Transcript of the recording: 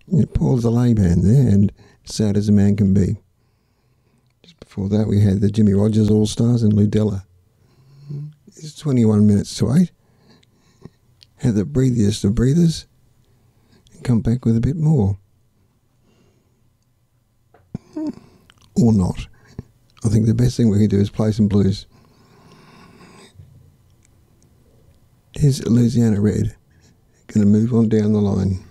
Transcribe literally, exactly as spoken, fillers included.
Yeah, Paul's the lay band there, and sad as a man can be. Just before that, we had the Jimmy Rogers All Stars and Ludella. It's twenty-one minutes to eight. Have the breathiest of breathers and come back with a bit more. Or not. I think the best thing we can do is play some blues. Here's Louisiana Red. Going to move on down the line.